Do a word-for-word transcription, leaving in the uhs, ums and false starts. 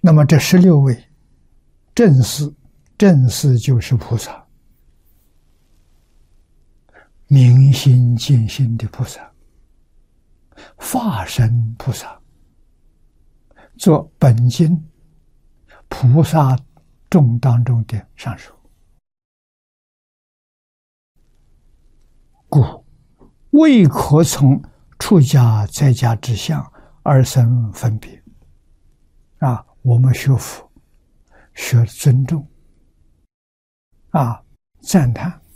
那么这十六位正士，正士就是菩萨，明心见性的菩萨，化身菩萨，做本经菩萨众当中的上首。故未可从出家在家之相而生分别。啊，我们学佛，学尊重，啊，赞叹，